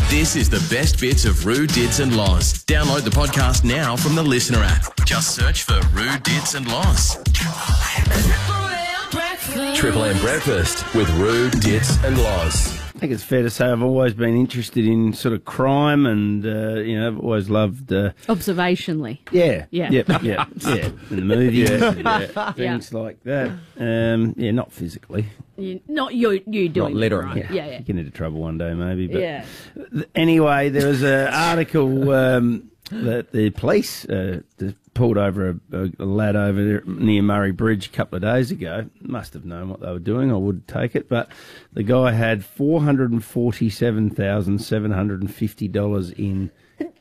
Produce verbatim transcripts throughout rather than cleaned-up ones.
This is the best bits of Roo, Dits and Loz. Download the podcast now from the Listener app. Just search for Roo, Dits and Loz. Triple M Breakfast with Roo, Dits and Loz. I think it's fair to say I've always been interested in sort of crime and, uh, you know, I've always loved... Uh, Observationally. Yeah. Yeah. Yep, yeah, yeah. In the movies and uh, things Yeah. like that. Um, yeah, not physically. You, not you, you doing Not littering. it, right? Yeah. Yeah, yeah. Get into trouble one day maybe. But Yeah. th- Anyway, there was an article um, that the police uh, th- pulled over a, a lad over there near Murray Bridge a couple of days ago. Must have known what they were doing. I would take it. But the guy had four hundred forty-seven thousand seven hundred fifty dollars in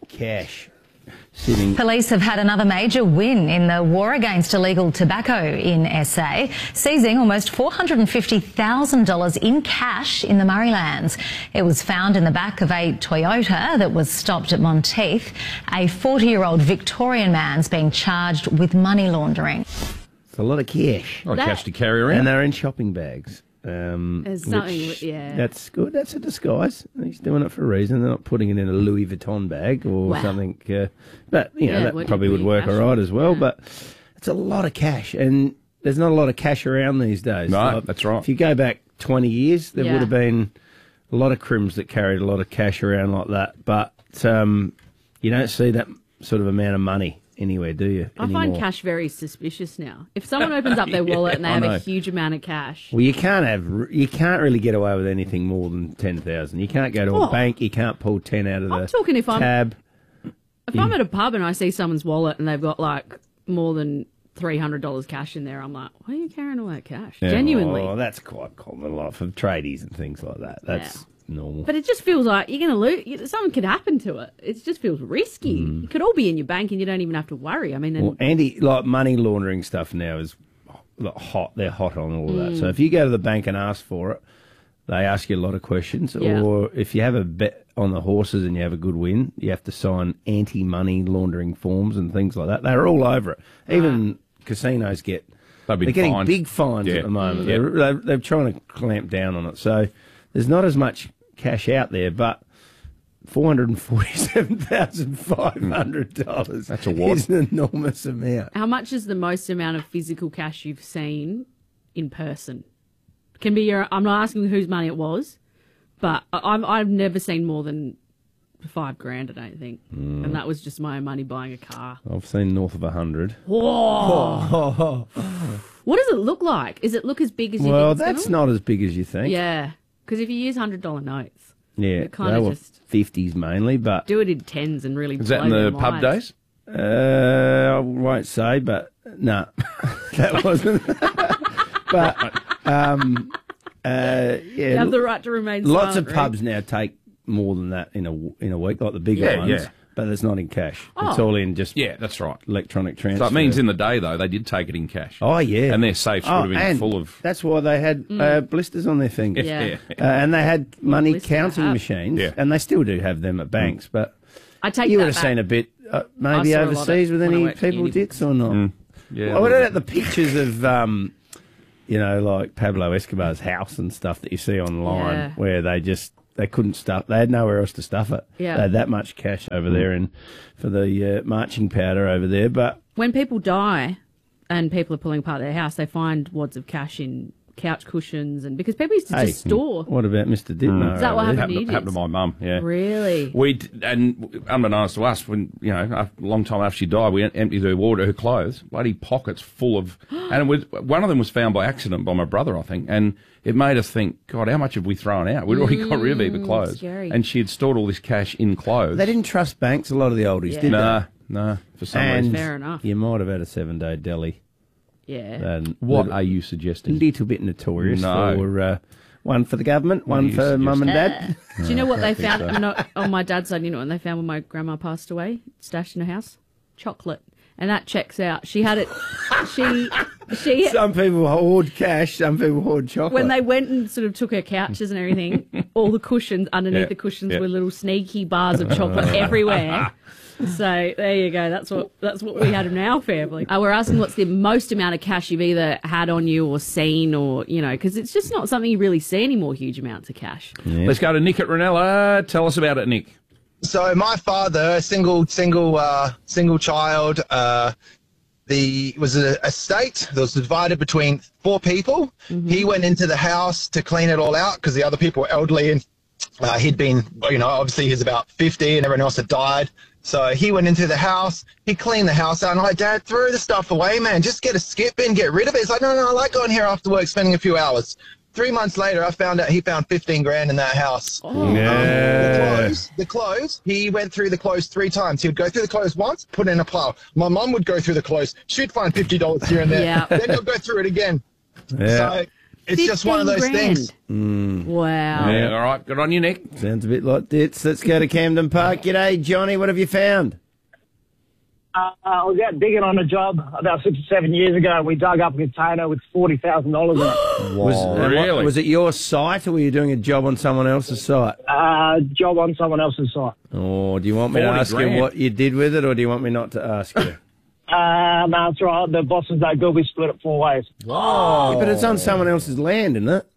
cash sitting. Police have had another major win in the war against illegal tobacco in S A, seizing almost four hundred fifty thousand dollars in cash in the Murraylands. It was found in the back of a Toyota that was stopped at Monteith. A forty-year-old Victorian man's being charged with money laundering. It's a lot of cash. Or That- cash to carry around. And they're in shopping bags. Um, There's something which- with- yeah. That's good. That's a disguise. He's doing it for a reason. They're not putting it in a Louis Vuitton bag or Wow. something. Uh, but, you know, Yeah, that what do probably you would put work your all cash right in? as well. Yeah. But it's a lot of cash. And there's not a lot of cash around these days. No, that's right. If you go back twenty years, there Yeah. would have been a lot of crims that carried a lot of cash around like that. But um, you don't see that sort of amount of money anywhere, do you? I find anymore? cash very suspicious now. If someone opens up their wallet and they I have know. a huge amount of cash, Well, you can't have, you can't really get away with anything more than ten thousand. You can't go to a Oh. bank. You can't pull ten out of the I'm talking if I'm- tab. if I'm at a pub and I see someone's wallet and they've got like more than three hundred dollars cash in there, I'm like, why are you carrying all that cash? Genuinely. Oh, that's quite common, like for tradies and things like that. That's normal. But it just feels like you're going to lose. Something could happen to it. It just feels risky. It could all be in your bank and you don't even have to worry. I mean, then, Well, anti like money laundering stuff now is like, hot. They're hot on all of that. Mm. So if you go to the bank and ask for it, they ask you a lot of questions. Yeah. Or if you have a bet on the horses and you have a good win, you have to sign anti-money laundering forms and things like that. They're all over it. Even casinos get. They've been They're getting fined. big fines Yeah. at the moment. Mm. They're, they're, they're trying to clamp down on it. So there's not as much cash out there, but four hundred forty-seven thousand five hundred dollars That's a wad. is an enormous amount. how much is the most amount of physical cash you've seen in person? Can be your. I'm not asking whose money it was, but I- I've I've never seen more than five grand. I don't think, Mm. and that was just my own money buying a car. I've seen north of a hundred. Whoa! What does it look like? Is it look as big as you Well, think? it's that's gonna? not as big as you think. Yeah, because if you use hundred dollar notes, Yeah, you kinda they were just- fifties mainly, but do it in tens and really. Is that in blow the their pub minds. days? uh, I won't say, but no, that wasn't. But um, uh, yeah, You have the right to remain lots silent, of right? pubs now take more than that in a in a week, like the bigger Yeah, ones. yeah. But it's not in cash. It's Oh. all in just Yeah, that's right. electronic transfer. So it means in the day, though, they did take it in cash. Oh yeah, And their safes would Oh, have been and full of... That's why they had uh, blisters on their fingers. Yeah. Yeah. Uh, and they had money blister counting have? machines, Yeah. and they still do have them at banks. But I take you that would have back. seen a bit, uh, maybe saw a lot of- overseas with when I any worked at people uni. dits or not. Yeah. Well, what about the pictures of, um, you know, like Pablo Escobar's house and stuff that you see online, Yeah. where they just they couldn't stuff, they had nowhere else to stuff it. Yeah. They had that much cash over there, and for the uh, marching powder over there. But When people die and people are pulling apart their house, they find wads of cash in couch cushions, and because people used to hey, just store. what about Mister Dittmer? Is that what over there? happened? happened, to, happened to my mum, yeah. Really? We d- and unbeknownst to us, when you know, a long time after she died, we emptied her ward, her clothes, bloody pockets full of, and it was one of them was found by accident by my brother, I think, and it made us think, God, how much have we thrown out? We'd already got rid of heap of clothes, scary. and she had stored all this cash in clothes. They didn't trust banks. A lot of the oldies Yeah. did. Nah, nah, for some And reason. Fair enough. You might have had a seven-day deli. Yeah. And What little- are you a suggesting? little bit notorious No. for uh, one for the government, What are one you for mum and dad. Do you know what they think found no, on my dad's side? You know what they found when my grandma passed away, stashed in her house? Chocolate. and that checks out. She had it. She she. Some people hoard cash, some people hoard chocolate. When they went and sort of took her couches and everything, all the cushions underneath Yeah, the cushions yeah. were little sneaky bars of chocolate everywhere. So there you go. That's what that's what we had in our family. Uh, we're asking what's the most amount of cash you've either had on you or seen, or you know, because it's just not something you really see anymore. Huge amounts of cash. Let's go to Nick at Ranella. Tell us about it, Nick. So my father, single, single, uh, single child, uh, the was a estate that was divided between four people. Mm-hmm. He went into the house to clean it all out because the other people were elderly and uh, he'd been, you know, obviously he's about fifty and everyone else had died. So he went into the house, he cleaned the house out, and I'm like, Dad, throw the stuff away, man. Just get a skip in, get rid of it. He's like, no, no, I like going here after work, spending a few hours. Three months later, I found out he found fifteen grand in that house. Oh. Um, the Yeah. clothes, the clothes, he went through the clothes three times. He would go through the clothes once, put it in a pile. My mum would go through the clothes. She'd find fifty dollars here and there. Yeah. Then he'll go through it again. Yeah. So it's just one of those fifteen things. grand. Wow. Yeah, all right. Good on you, Nick. Sounds a bit like Dits. Let's go to Camden Park. G'day, Johnny. What have you found? Uh, I was out digging on a job about six or seven years ago. We dug up a container with forty thousand dollars in it. Was, Oh, uh, what- really? was it your site, or were you doing a job on someone else's site? Uh, job on someone else's site. Or do you want me to forty ask grand. you what you did with it, or do you want me not to ask you? Uh, no, that's right. The boss was no good. We split it four ways. Yeah, but it's on someone else's land, isn't it?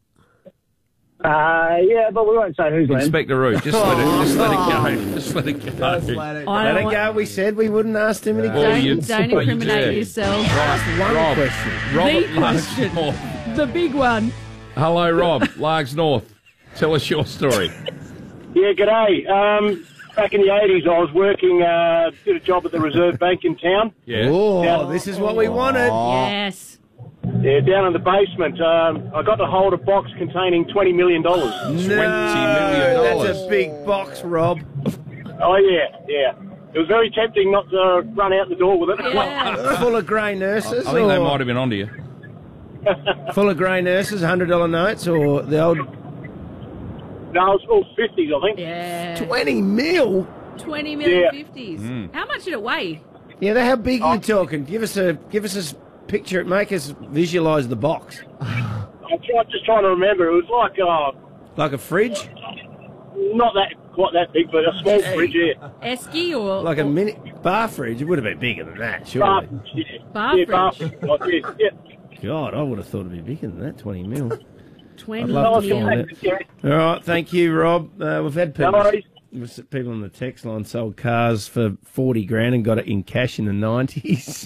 Uh, yeah, but we won't say whose land. Inspector Root, just let it, just let it go. Just let it go. I Let don't it want- go. We said we wouldn't ask too many Oh, Don't, you- questions. don't oh, you incriminate dare. yourself. One Rob. question. Robert The Largs question. North. The big one. Hello, Rob. Largs North. Tell us your story. Yeah, g'day. Um, back in the eighties, I was working, uh, did a job at the Reserve Bank in town. Yeah. Oh, this is what we wanted. Yes. Yeah, down in the basement. Um, I got to hold a box containing twenty million dollars. Twenty million dollars. That's a big box, Rob. Oh, yeah, yeah. It was very tempting not to run out the door with it. Yeah. Full of grey nurses. I think they or might have been onto you. full of grey nurses, hundred dollar notes, or the old No, it was all fifties, I think. Yeah. twenty mil. twenty million Yeah. fifties. Mm. How much did it weigh? Yeah, how big are you talking? Give us a give us a s- picture. Make us visualise the box. I'm try, just trying to remember. It was like uh, Like a fridge, not that quite that big, but a small fridge, yeah. Esky or like a or mini bar fridge. It would have been bigger than that, Bar, surely. yeah, Bar yeah, bar fridge. fridge. Like, yeah, yeah. God, I would have thought it'd be bigger than that. Twenty mil. twenty I'd love to million? find it. Yeah. All right, thank you, Rob. Uh, we've had No people, worries. we've- people on the text line sold cars for forty grand and got it in cash in the nineties.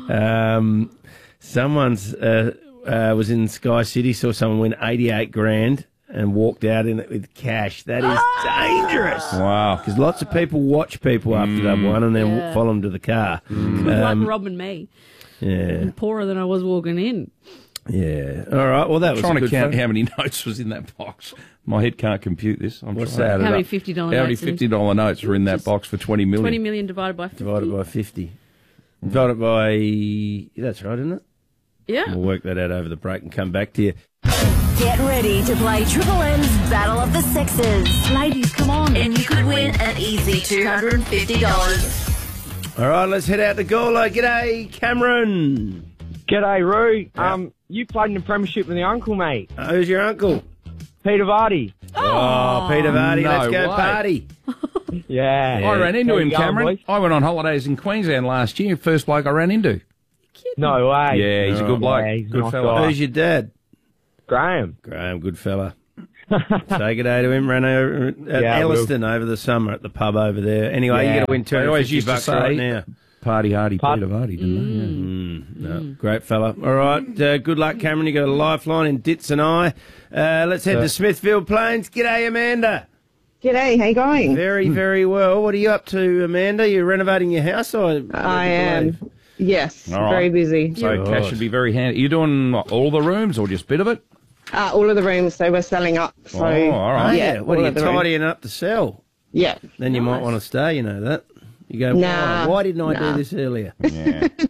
Um, someone's uh, uh, was in Sky City, saw someone win eighty-eight grand and walked out in it with cash. That is dangerous. Wow. Because lots of people watch people after they've won and then Yeah. follow them to the car. like Rob and me. Yeah, Poorer than I was walking in. yeah. All right. Well, that was Trying a to good count fun. how many notes was in that box. My head can't compute this. I'm What's trying to that? add it How many up. fifty dollar How many notes in- fifty dollar notes were in that Just box for twenty million? Twenty million divided by fifty. Divided by fifty. Divided by that's right, isn't it? Yeah. We'll work that out over the break and come back to you. Get ready to play Triple M's Battle of the Sexes. Ladies, come on. And you could win an easy two hundred fifty dollars. All right, let's head out to Gawler. G'day, Cameron. G'day, Roo. Um, you played in the premiership with your uncle, mate, Uh, who's your uncle? Peter Vardy. Oh, Peter Vardy. no Let's go way. party. Yeah. I ran into There him, you go, Cameron. boys. I went on holidays in Queensland last year. First bloke I ran into. No way. Yeah, he's a good bloke. Yeah, he's a Good nice fella. guy. Who's your dad? Graham. Graham, good fella. Say good day to him. Ran over at Yeah, I will. Elliston over the summer at the pub over there. Anyway, Yeah. you got to win two They hundred always fifty used to bucks say, right now. Party hardy Part- Peter Vardy, didn't they? Yeah. No, great fella. All right, uh, good luck, Cameron. You got a lifeline in Dits and I. Uh, let's head to Smithfield Plains. G'day, Amanda. G'day, how you going? Very, very well. What are you up to, Amanda? You're renovating your house, I, I am. Yes, All right. very busy. So Good. cash should be very handy. Are you doing what, all the rooms or just a bit of it? Uh, all of the rooms, so we're selling up. So, Oh, all right. Oh, yeah, yeah. What all are you of the rooms. tidying up to sell? Yeah. Then you might want to stay. You know that. You go. Nah, "Why- why didn't I nah. do this earlier? Yeah.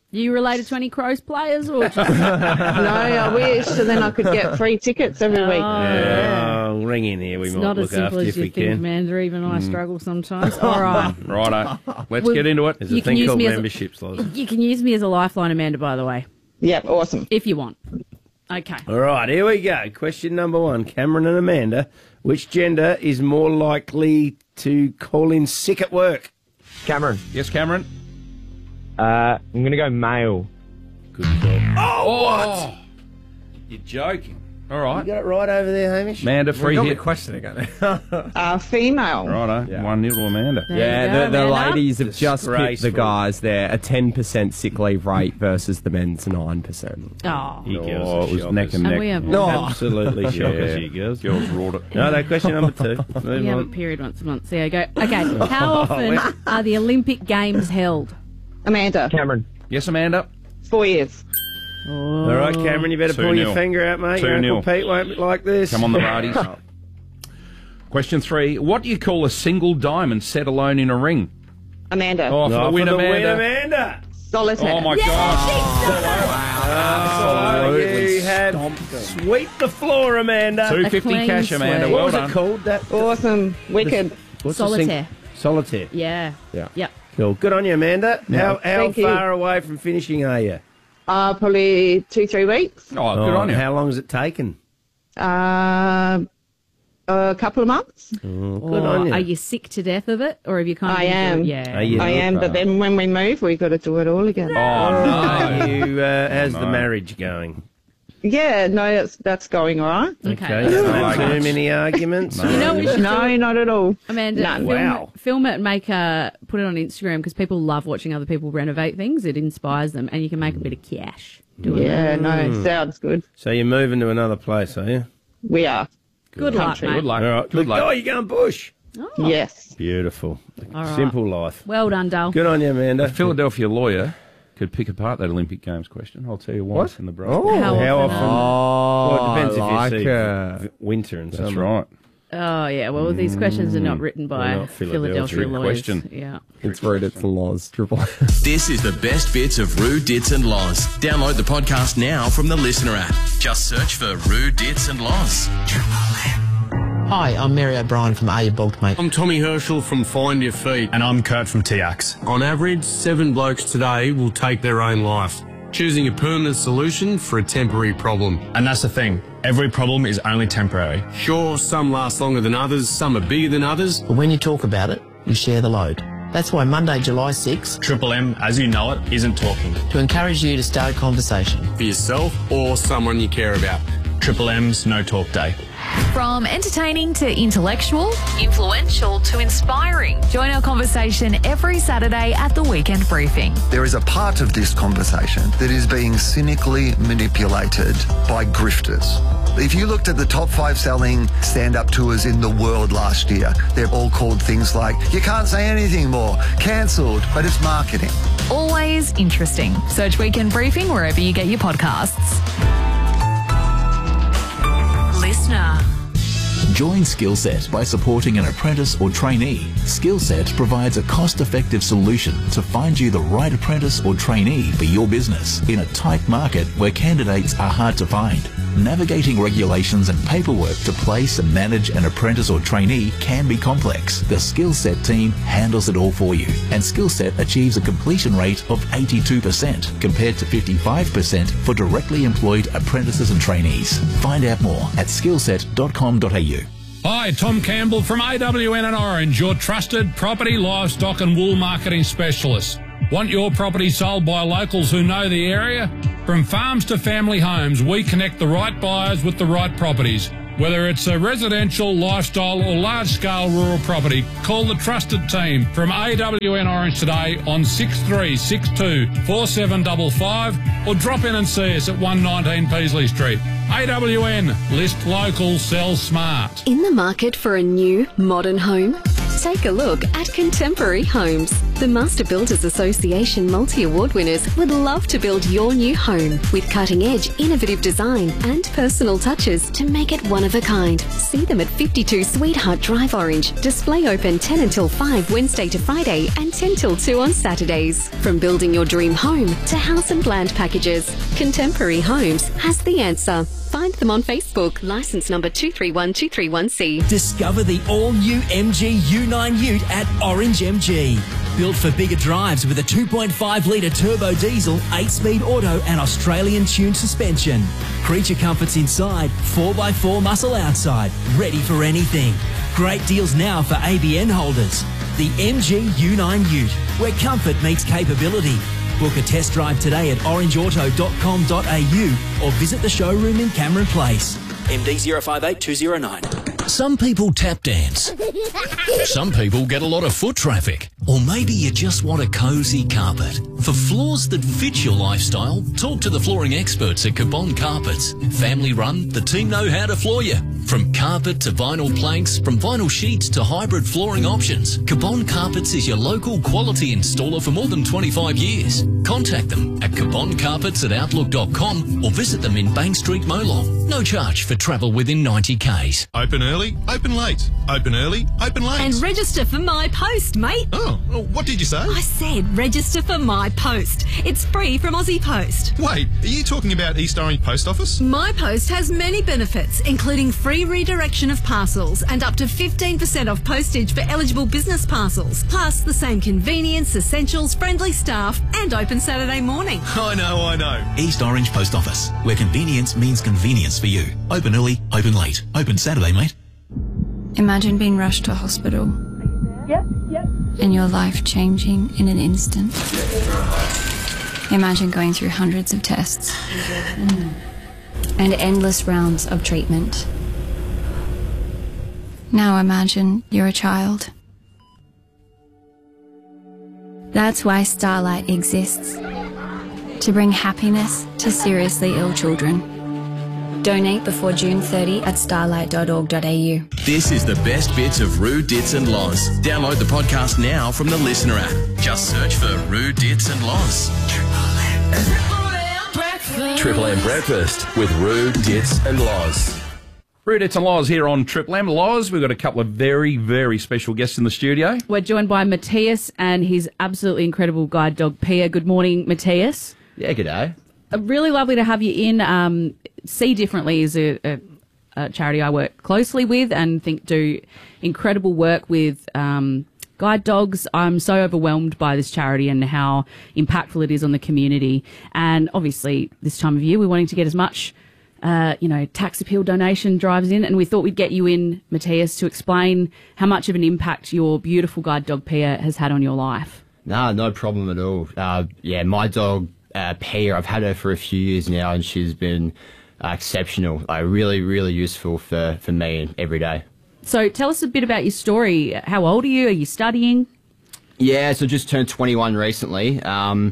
You related to any Crows players? Or just... No, I wish, so then I could get free tickets every week. Yeah, oh, ring in here. We It's might not look as simple after you as if you we think, can. Amanda. Even I struggle sometimes. All right. Righto. Let's Well, get into it. There's a You can thing use called me as a- memberships, Loz. You can use me as a lifeline, Amanda, by the way, Yep, awesome. if you want. Okay. All right, here we go. Question number one. Cameron and Amanda, which gender is more likely to call in sick at work? Cameron. Yes, Cameron? Uh, I'm going to go male. Good call. Oh, what? You're joking. All You right. got it right over there, Hamish. Amanda, free got me hit. questioning it. Uh, female. Righto. Yeah. One nil to Amanda. There Yeah, you go, the, the Amanda. ladies have just picked the Disgraceful. guys there. A ten percent sick leave rate versus the men's nine percent. Oh. You Oh, girls are it was shockers. neck and And neck. we have, No, absolutely shockers, Yeah. you girls. Girls wrought it. No, no, question number two. Move we have a on. period once a month. There you go. Okay. How often are the Olympic Games held? Amanda. Cameron. Yes, Amanda? Four years. All right, Cameron, you better Two pull your nil. finger out, mate. Two Your nil. Uncle Pete won't be like this. Come on, the Vardies. Question three. What do you call a single diamond set alone in a ring? Amanda. Oh, for Oh, the win, for the Amanda. win, Amanda. Solitaire. Oh, my God. Oh, Absolutely you have sweep the floor, Amanda. two A fifty clean cash, Amanda. sweep. Well What was done. it called? That Awesome. Wicked. what's the sing- Solitaire. Solitaire. Yeah. Yeah. Yep. Cool. Good on you, Amanda. How, how Thank you. far away from finishing are you? Uh, probably two, three weeks. Oh, good on you. How long has it taken? Uh, a couple of months. Good Or on you. Are you sick to death of it, or have you kind of? I am. Yeah. Are you? I am, but then when we move, we've got to do it all again. Oh, no. You, uh, how's the no. marriage going? Yeah, no, that's, that's going all right. Okay. Okay. I like Not too it. many arguments. You know what we should No, do? not at all. Amanda, None. film, Wow. film it, make a, put it on Instagram because people love watching other people renovate things. It inspires them, and you can make a bit of cash doing Yeah, that. no, sounds good. So you're moving to another place, are you? We are. Good luck, Country. mate. Good luck. All right. Good luck. Oh, you're going bush. Oh, Yes. Beautiful. All right. Simple life. well done, Dale. Good on you, Amanda. A Philadelphia lawyer could pick apart that Olympic Games question. I'll tell you why. What? In the break. Oh. How How often? often? Oh, Well, it depends I like if you see it. v- winter and That's summer. right. Oh, yeah. Well, these questions are not written by They're not Philadelphia. Philadelphia Trick lawyers. question. Yeah. It's rude. It's the laws. Triple. This is the best bits of Rue, Dits and Loz. Download the podcast now from the Listener app. Just search for Rue, Dits and Loz. Hi, I'm Mary O'Brien from Are You Bulked, Mate? I'm Tommy Herschel from Find Your Feet. And I'm Kurt from T X. On average, seven blokes today will take their own life, choosing a permanent solution for a temporary problem. And that's the thing. Every problem is only temporary. Sure, some last longer than others, some are bigger than others. But when you talk about it, you share the load. That's why Monday, July sixth, Triple M, as you know it, isn't talking. to encourage you to start a conversation. For yourself or someone you care about. Triple M's No Talk Day. From entertaining to intellectual, influential to inspiring. Join our conversation every Saturday at the Weekend Briefing. There is a part of this conversation that is being cynically manipulated by grifters. If you looked at the top five selling stand-up tours in the world last year, they're all called things like, you can't say anything more, cancelled, but it's marketing. Always interesting. Search Weekend Briefing wherever you get your podcasts. Listener. Join Skillset by supporting an apprentice or trainee. Skillset provides a cost-effective solution to find you the right apprentice or trainee for your business in a tight market where candidates are hard to find. Navigating regulations and paperwork to place and manage an apprentice or trainee can be complex. The Skillset team handles it all for you, and Skillset achieves a completion rate of eighty-two percent compared to fifty-five percent for directly employed apprentices and trainees. Find out more at skillset dot com dot a u. Hi, Tom Campbell from A W N and Orange, your trusted property, livestock and wool marketing specialist. Want your property sold by locals who know the area? From farms to family homes, we connect the right buyers with the right properties. Whether it's a residential, lifestyle or large-scale rural property, call the trusted team from A W N Orange today on six three six two, four seven five five or drop in and see us at one nineteen Peasley Street. A W N, list local, sell smart. In the market for a new, modern home? Take a look at Contemporary Homes. The Master Builders Association multi-award winners would love to build your new home with cutting-edge, innovative design and personal touches to make it one of a kind. See them at fifty-two Sweetheart Drive, Orange. Display open ten until five Wednesday to Friday and ten till two on Saturdays. From building your dream home to house and land packages, Contemporary Homes has the answer. Find them on Facebook. Licence number two three one two three one C. Discover the all-new M G U nine Ute at Orange M G. Built for bigger drives with a two point five litre turbo diesel, eight-speed auto and Australian-tuned suspension. Creature comforts inside, four by four muscle outside. Ready for anything. Great deals now for A B N holders. The M G U nine Ute, where comfort meets capability. Book a test drive today at orange auto dot com dot a u or visit the showroom in Cameron Place. M D zero five eight two zero nine. Some people tap dance. Some people get a lot of foot traffic. Or maybe you just want a cosy carpet. For floors that fit your lifestyle, talk to the flooring experts at Cabon Carpets. Family run, the team know how to floor you. From carpet to vinyl planks, from vinyl sheets to hybrid flooring options, Cabon Carpets is your local quality installer for more than twenty-five years. Contact them at cabon carpets at outlook dot com or visit them in Bank Street, Molong. No charge for travel within ninety kays. Open early, open late. Open early, open late. And register for My Post, mate. Oh, well, what did you say? I said register for My Post. It's free from Aussie Post. Wait, are you talking about East Orange Post Office? My Post has many benefits, including free redirection of parcels and up to fifteen percent off postage for eligible business parcels, plus the same convenience, essentials, friendly staff and open Saturday morning. I know, I know. East Orange Post Office, where convenience means convenience for you. Open early, open late. Open Saturday, mate. Imagine being rushed to hospital. Yep, yep. And your life changing in an instant. Imagine going through hundreds of tests and endless rounds of treatment. Now imagine you're a child. That's why Starlight exists. To bring happiness to seriously ill children. Donate before June thirtieth at starlight dot org dot a u. This is the best bits of Roo, Dits and Loz. Download the podcast now from the Listener app. Just search for Roo, Dits and Loz. Triple M Breakfast with Roo, Dits and Loz. Roo, Dits and Loz here on Triple M. Loz, we've got a couple of very, very special guests in the studio. We're joined by Matthias and his absolutely incredible guide dog, Pia. Good morning, Matthias. Yeah, g'day. Uh, really lovely to have you in. Um, See Differently is a, a, a charity I work closely with and think do incredible work with um, guide dogs. I'm so overwhelmed by this charity and how impactful it is on the community. And obviously, this time of year, we're wanting to get as much, uh, you know, tax appeal donation drives in. And we thought we'd get you in, Matthias, to explain how much of an impact your beautiful guide dog, Pia, has had on your life. No, no problem at all. Uh, yeah, my dog, uh, Pia, I've had her for a few years now and she's been uh, exceptional. Like, really, really useful for, for me every day. So tell us a bit about your story. How old are you? Are you studying? Yeah, so just turned twenty-one recently. Um,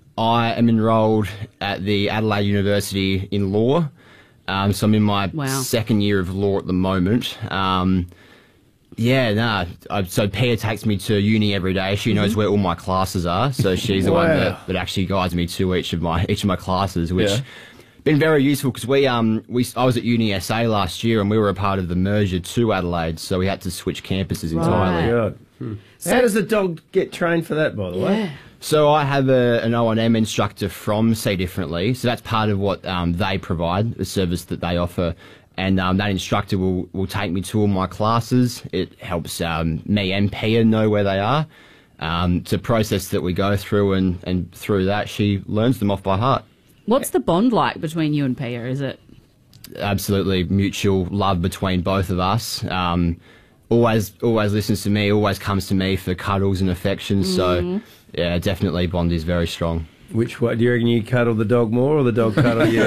I am enrolled at the Adelaide University in law. Um, so I'm in my wow. second year of law at the moment. Um, yeah, nah. I, so Pia takes me to uni every day. She knows mm-hmm. where all my classes are. So she's the wow. one that, that actually guides me to each of my each of my classes, which yeah. been very useful because we um we I was at Uni S A last year and we were a part of the merger to Adelaide, so we had to switch campuses entirely. Right. Hmm. So, how does the dog get trained for that, by the yeah. way? So I have a, an O and M instructor from See Differently, so that's part of what um, they provide, the service that they offer, and um, that instructor will, will take me to all my classes. It helps um, me and Pia know where they are. Um, it's a process that we go through, and, and through that she learns them off by heart. What's the bond like between you and Pia? Is it absolutely mutual love between both of us? Um, always, always listens to me. Always comes to me for cuddles and affection. Mm. So, yeah, definitely bond is very strong. Which way do you reckon you cuddle the dog more, or the dog cuddle you?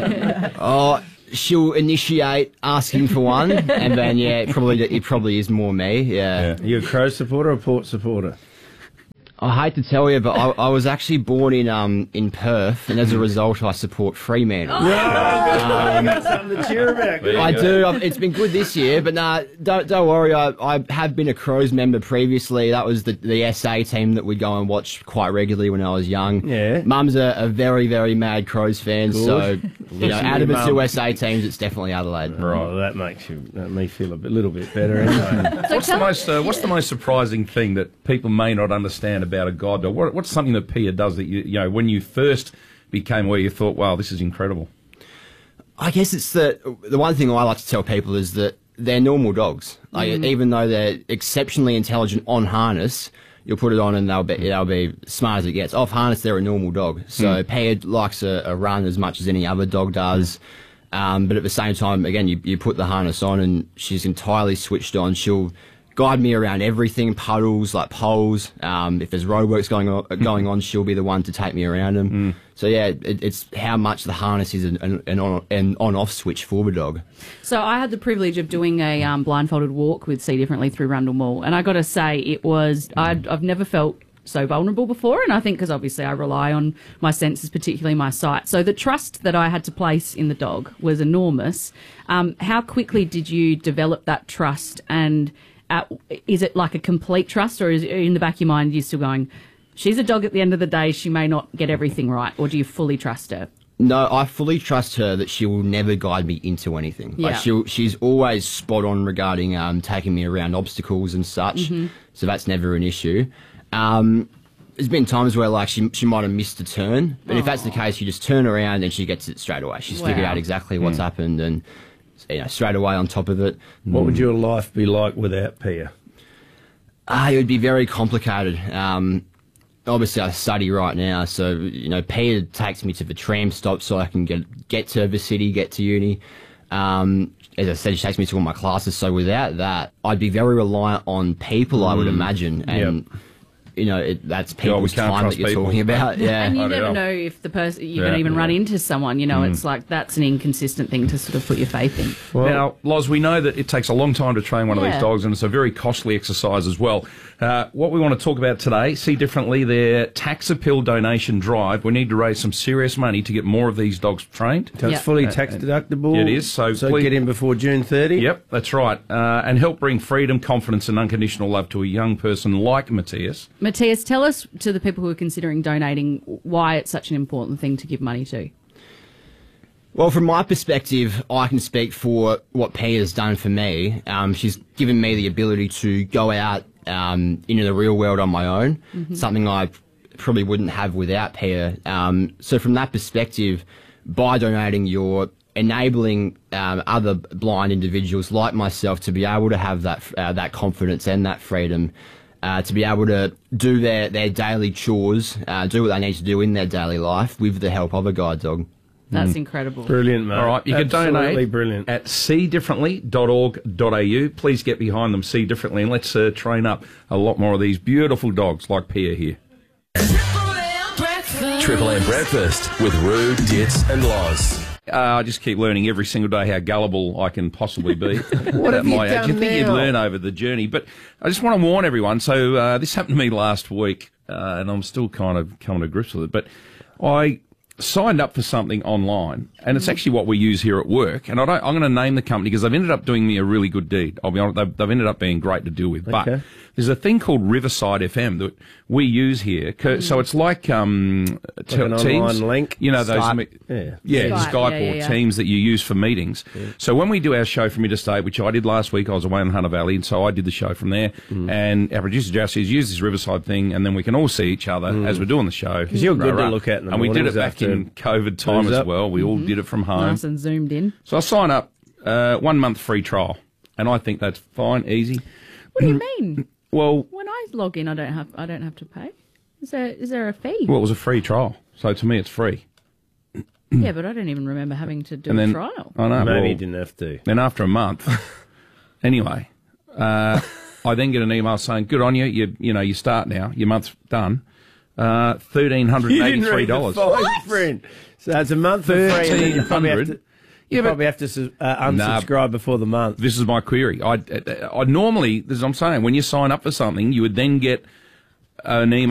Oh, she'll initiate asking for one, and then yeah, it probably it probably is more me. Yeah. yeah. Are you a Crow supporter or Port supporter? I hate to tell you, but I, I was actually born in um in Perth, and as a result, I support Fremantle. Oh, um, that's something to cheer about. I do. I've, it's been good this year, but nah, don't don't worry. I, I have been a Crows member previously. That was the the S A team that we'd go and watch quite regularly when I was young. Yeah. Mum's a, a very very mad Crows fan, Good. so you know, out of the Mum. two S A teams, it's definitely Adelaide. Right, well, that makes you that me feel a bit, little bit better anyway. What's the most uh, What's the most surprising thing that people may not understand about a guide dog? What, what's something that Pia does that you you know when you first became where you thought, wow, this is incredible? I guess it's the the one thing I like to tell people is that they're normal dogs. Like, Mm. even though they're exceptionally intelligent on harness, you'll put it on and they'll be they'll be smart as it gets. Off harness, they're a normal dog. So Mm. Pia likes a, a run as much as any other dog does. Um, but at the same time, again, you, you put the harness on and she's entirely switched on. She'll guide me around everything, puddles, like poles. Um, if there's roadworks going on, going on, she'll be the one to take me around them. Mm. So yeah, it, it's how much the harness is an, an, an on an on-off switch for the dog. So I had the privilege of doing a um, blindfolded walk with See Differently through Rundle Mall, and I got to say it was I'd, I've never felt so vulnerable before, and I think because obviously I rely on my senses, particularly my sight. So the trust that I had to place in the dog was enormous. Um, how quickly did you develop that trust, and at, is it like a complete trust, or is it in the back of your mind you're still going, she's a dog at the end of the day, she may not get everything right, or do you fully trust her? No, I fully trust her that she will never guide me into anything. Like Yeah. she'll, she's always spot on regarding um, taking me around obstacles and such. Mhm. So that's never an issue. Um, there's been times where like she she might have missed a turn, but if that's the case, you just turn around and she gets it straight away. She's figured Wow. out exactly what's Mm. happened and you know straight away on top of it. What would your life be like without Pia? Ah, it would be very complicated. Um, obviously, I study right now, so you know, Peter takes me to the tram stop so I can get get to the city, get to uni. Um, as I said, she takes me to all my classes. So without that, I'd be very reliant on people, I would Mm. imagine, and you know, it, that's Yeah, we people's can't time trust that you're people. talking about. Yeah, And you I never know. know if the person you're Yeah. going to even Yeah. run into someone. You know, Mm. it's like that's an inconsistent thing to sort of put your faith in. now, Loz, we know that it takes a long time to train one of Yeah. these dogs, and it's a very costly exercise as well. Uh, what we want to talk about today, See Differently, their tax appeal donation drive. We need to raise some serious money to get more of these dogs trained. So it's fully tax deductible. It is. So, so please, get in before June thirtieth. Yep, that's right. Uh, and help bring freedom, confidence, and unconditional love to a young person like Matthias. Matthias, tell us, to the people who are considering donating, why it's such an important thing to give money to. Well, from my perspective, I can speak for what Pia's done for me. Um, she's given me the ability to go out um, into the real world on my own, Mhm. something I probably wouldn't have without Pia. Um, so from that perspective, by donating, you're enabling um, other blind individuals like myself to be able to have that uh, that confidence and that freedom. Uh, to be able to do their, their daily chores, uh, do what they need to do in their daily life with the help of a guide dog. That's incredible. Brilliant, mate. All right, you can Absolutely donate brilliant. at see differently dot org dot a u. Please get behind them, See Differently, and let's uh, train up a lot more of these beautiful dogs like Pia here. Triple M Breakfast with Roo, Dits and Loz. Uh, I just keep learning every single day how gullible I can possibly be. What at have you my age. done You think you'd now? learn over the journey, but I just want to warn everyone. So uh, this happened to me last week, uh, and I'm still kind of coming to grips with it. But I signed up for something online, and it's actually what we use here at work. And I don't, I'm going to name the company because they've ended up doing me a really good deed. I'll be honest, they've, they've ended up being great to deal with. But Okay. there's a thing called Riverside F M that we use here. Co- So it's like um, Like an Teams. online link? You know those, Skype. me- Yeah. yeah, Skype, Skype yeah, or yeah, yeah. Teams that you use for meetings. So when we do our show from Interstate, which I did last week, I was away in Hunter Valley, and so I did the show from there. Mm. And our producer Josh says, use this Riverside thing, and then we can all see each other as we're doing the show. 'Cause you're good to Rah, rah. look at in the And we did it mornings back after in COVID time booze as up. well. We all Mhm. did it from home. Nice and zoomed in. So I sign up, uh, one month free trial, and I think that's fine, easy. What do you mean? Well, When I log in, I don't have I don't have to pay. Is there is there a fee? well, it was a free trial, so to me it's free. Yeah, but I don't even remember having to do and a then trial. I know. Maybe well, you didn't have to. Then after a month, anyway, uh, I then get an email saying, "Good on you. You you know you start now. Your month's done. Uh, Thirteen hundred You and didn't eighty-three read the dollars. fine print. So it's a month for free. and then you probably have to- thirteen hundred. You Yeah, but- probably have to su- uh, Nah. unsubscribe before the month. This is my query. I, I normally, as I'm saying, when you sign up for something, you would then get an email